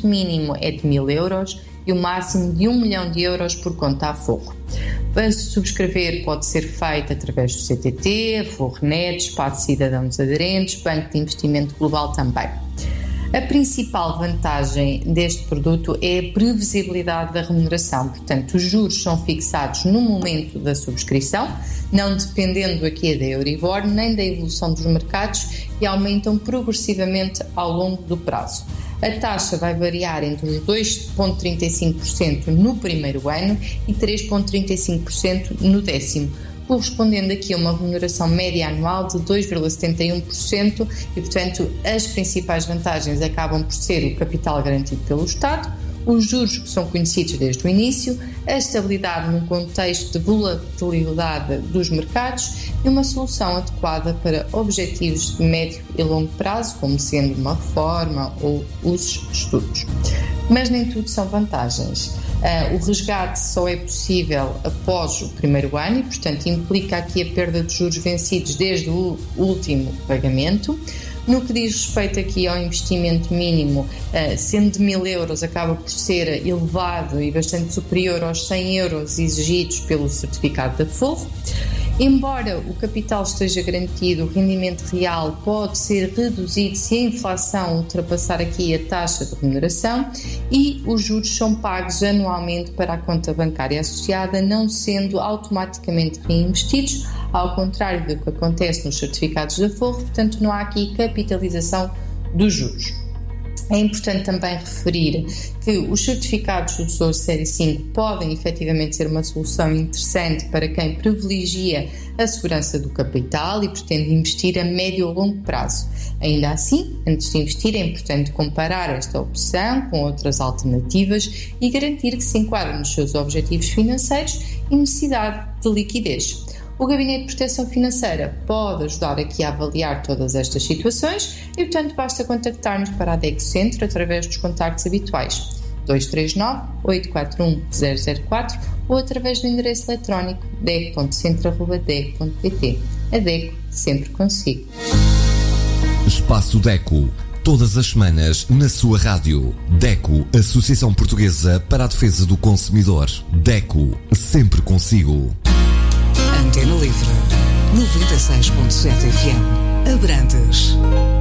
mínimo é de 1.000 euros e o máximo de 1 milhão de euros por conta Aforro. Para se subscrever pode ser feito através do CTT, Aforro.net, Espaço Cidadãos Aderentes, Banco de Investimento Global também. A principal vantagem deste produto é a previsibilidade da remuneração, portanto os juros são fixados no momento da subscrição, não dependendo aqui da Euribor nem da evolução dos mercados e aumentam progressivamente ao longo do prazo. A taxa vai variar entre os 2,35% no primeiro ano e 3,35% no 10º, correspondendo aqui a uma remuneração média anual de 2,71% e, portanto, as principais vantagens acabam por ser o capital garantido pelo Estado, os juros que são conhecidos desde o início, a estabilidade num contexto de volatilidade dos mercados e uma solução adequada para objetivos de médio e longo prazo, como sendo uma reforma ou os estudos. Mas nem tudo são vantagens. O resgate só é possível após o primeiro ano e, portanto, implica aqui a perda de juros vencidos desde o último pagamento. No que diz respeito aqui ao investimento mínimo, sendo de 1.000 euros, acaba por ser elevado e bastante superior aos 100 euros exigidos pelo certificado de Aforro. Embora o capital esteja garantido, o rendimento real pode ser reduzido se a inflação ultrapassar aqui a taxa de remuneração e os juros são pagos anualmente para a conta bancária associada, não sendo automaticamente reinvestidos, ao contrário do que acontece nos certificados de Aforro, portanto não há aqui capitalização dos juros. É importante também referir que os certificados do Tesouro Série 5 podem efetivamente ser uma solução interessante para quem privilegia a segurança do capital e pretende investir a médio ou longo prazo. Ainda assim, antes de investir é importante comparar esta opção com outras alternativas e garantir que se enquadra nos seus objetivos financeiros e necessidade de liquidez. O Gabinete de Proteção Financeira pode ajudar aqui a avaliar todas estas situações e, portanto, basta contactar-nos para a DEC Centro através dos contactos habituais 239-841-004 ou através do endereço eletrónico dec.centro@dec.pt. A DECO sempre consigo. Espaço DECO. Todas as semanas na sua rádio. DECO, Associação Portuguesa para a Defesa do Consumidor. DECO, sempre consigo. Antena Livre, 96.7 FM, Abrantes.